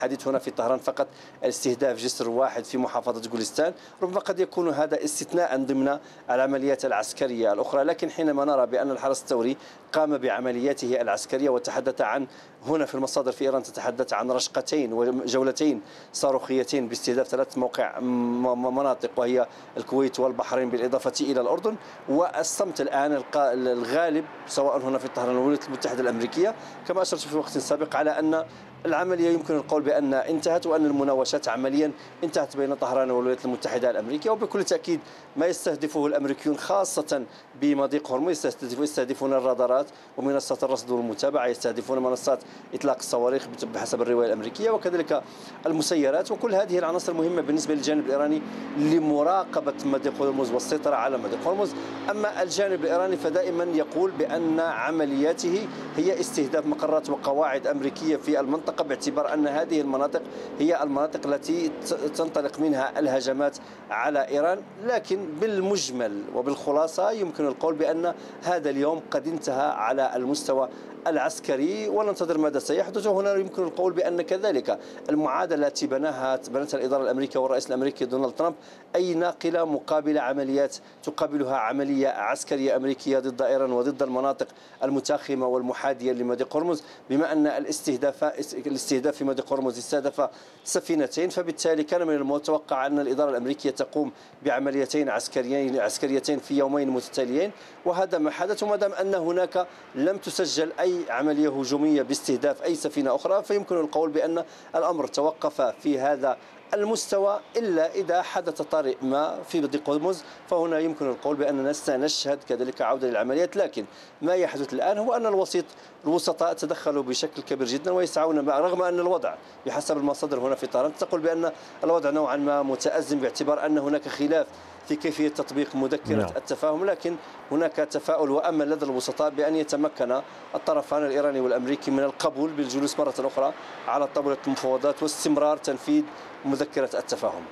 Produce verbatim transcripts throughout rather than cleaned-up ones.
الحديث هنا في طهران فقط استهداف جسر واحد في محافظة جولستان، ربما قد يكون هذا استثناء ضمن العمليات العسكرية الأخرى، لكن حينما نرى بأن الحرس الثوري قام بعملياته العسكرية وتحدث عن هنا في المصادر في إيران تتحدث عن رشقتين وجولتين صاروخيتين باستهداف ثلاث موقع مناطق وهي الكويت والبحرين بالإضافة إلى الأردن، والصمت الآن الغالب سواء هنا في طهران والولايات المتحدة الأمريكية كما أشرت في وقت سابق على أن العملية يمكن القول بأن انتهت وأن المناوشات عمليا انتهت بين طهران والولايات المتحدة الأمريكية. وبكل تأكيد ما يستهدفه الأمريكيون خاصة بمضيق هرمز يستهدفون الرادارات ومنصات الرصد والمتابعة، يستهدفون منصات إطلاق الصواريخ بحسب الرواية الأمريكية، وكذلك المسيرات، وكل هذه العناصر مهمة بالنسبة للجانب الإيراني لمراقبة مضيق هرمز والسيطرة على مضيق هرمز. أما الجانب الإيراني فدائما يقول بأن عملياته هي استهداف مقرات وقواعد أمريكية في المنطقة، باعتبار أن هذه المناطق هي المناطق التي تنطلق منها الهجمات على إيران. لكن بالمجمل وبالخلاصة يمكن القول بأن هذا اليوم قد انتهى على المستوى العسكري، وننتظر ماذا سيحدث. وهنا يمكن القول بأن كذلك المعادلة التي بناها بنتها الإدارة الأمريكية والرئيس الأمريكي دونالد ترامب أي ناقلة مقابل عمليات تقابلها عملية عسكرية أمريكية ضد إيران وضد المناطق المتاخمة والمحاذية لمضيق هرمز، بما أن الاستهداف الاستهداف في مضيق هرمز استهدف سفينتين، فبالتالي كان من المتوقع أن الإدارة الأمريكية تقوم بعمليتين عسكريين عسكريتين في يومين متتاليين، وهذا ما حدث. وما دام أن هناك لم تسجل أي عملية هجومية باستهداف أي سفينة أخرى فيمكن القول بأن الأمر توقف في هذا المستوى، إلا إذا حدث طارئ ما في مضيق هرمز فهنا يمكن القول بأننا سنشهد كذلك عودة للعمليات. لكن ما يحدث الآن هو أن الوسيط الوسطاء تدخلوا بشكل كبير جدا ويسعون، رغم أن الوضع بحسب المصادر هنا في طهران تقول بأن الوضع نوعا ما متأزم باعتبار أن هناك خلاف في كيفية تطبيق مذكرة نعم. التفاهم، لكن هناك تفاؤل وأمل لدى الوسطاء بأن يتمكن الطرفان الإيراني والأمريكي من القبول بالجلوس مرة أخرى على طاولة المفاوضات واستمرار تنفيذ مذكرة التفاهم.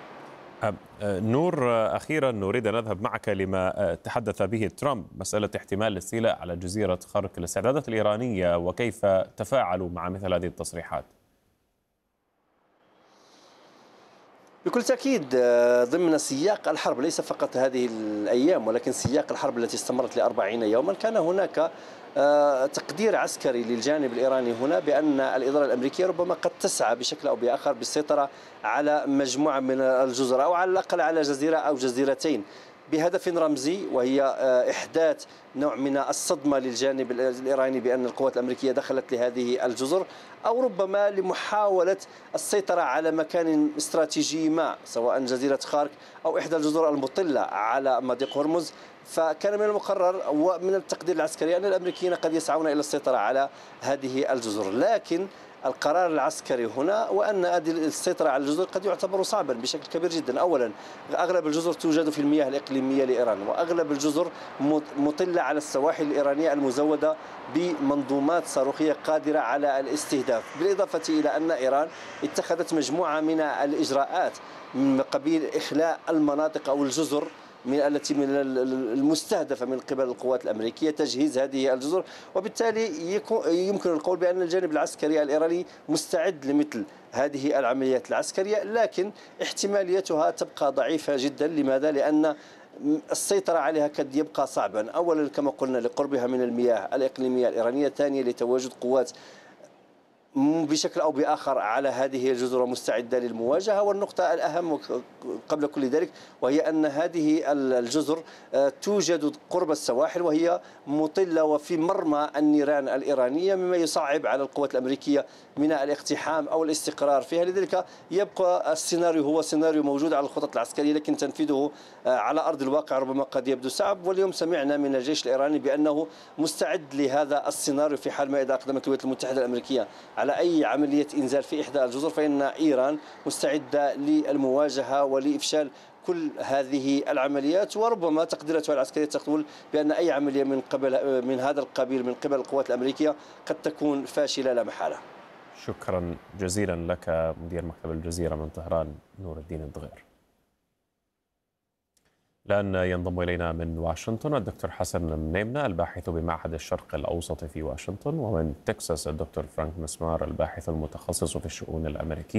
نور، أخيرا نريد أن نذهب معك لما تحدث به ترامب، مسألة احتمال الاستيلاء على جزيرة خرق. الاستعدادات الإيرانية وكيف تفاعلوا مع مثل هذه التصريحات؟ بكل تأكيد ضمن سياق الحرب، ليس فقط هذه الأيام ولكن سياق الحرب التي استمرت لأربعين يوما، كان هناك تقدير عسكري للجانب الإيراني هنا بأن الإدارة الأمريكية ربما قد تسعى بشكل أو بآخر بالسيطرة على مجموعة من الجزر أو على الأقل على جزيرة أو جزيرتين بهدف رمزي، وهي إحداث نوع من الصدمة للجانب الإيراني بأن القوات الأمريكية دخلت لهذه الجزر، أو ربما لمحاولة السيطرة على مكان استراتيجي ما سواء جزيرة خارك أو إحدى الجزر المطلة على مضيق هرمز. فكان من المقرر ومن التقدير العسكري أن الأمريكيين قد يسعون إلى السيطرة على هذه الجزر، لكن القرار العسكري هنا وأن السيطرة على الجزر قد يعتبر صعبا بشكل كبير جدا. أولا أغلب الجزر توجد في المياه الإقليمية لإيران، وأغلب الجزر مطلة على السواحل الإيرانية المزودة بمنظومات صاروخية قادرة على الاستهداف، بالإضافة إلى أن إيران اتخذت مجموعة من الإجراءات من قبيل إخلاء المناطق أو الجزر من التي من المستهدفة من قبل القوات الأمريكية، تجهيز هذه الجزر، وبالتالي يمكن القول بأن الجانب العسكري الإيراني مستعد لمثل هذه العمليات العسكرية، لكن احتماليتها تبقى ضعيفة جدا. لماذا؟ لأن السيطرة عليها قد يبقى صعبا، أولا كما قلنا لقربها من المياه الإقليمية الإيرانية، ثانيا لتواجد قوات بشكل أو بآخر على هذه الجزر مستعدة للمواجهة. والنقطة الأهم قبل كل ذلك وهي أن هذه الجزر توجد قرب السواحل وهي مطلة وفي مرمى النيران الإيرانية، مما يصعب على القوات الأمريكية من الاقتحام أو الاستقرار فيها. لذلك يبقى السيناريو هو سيناريو موجود على الخطط العسكرية، لكن تنفيذه على أرض الواقع ربما قد يبدو صعب. واليوم سمعنا من الجيش الإيراني بأنه مستعد لهذا السيناريو في حال ما إذا أقدمت الولايات المتحدة الأمريكية على أي عملية إنزال في إحدى الجزر، فإن إيران مستعدة للمواجهة ولإفشال كل هذه العمليات. وربما تقديراتها العسكرية تقول بأن أي عملية من قبل من هذا القبيل من قبل القوات الأمريكية قد تكون فاشلة لا محالة. شكرا جزيلا لك مدير مكتب الجزيرة من طهران نور الدين الدغير. الآن ينضم إلينا من واشنطن الدكتور حسن منيمنة الباحث بمعهد الشرق الأوسط في واشنطن، ومن تكساس الدكتور فرانك مسمار الباحث المتخصص في الشؤون الأمريكية.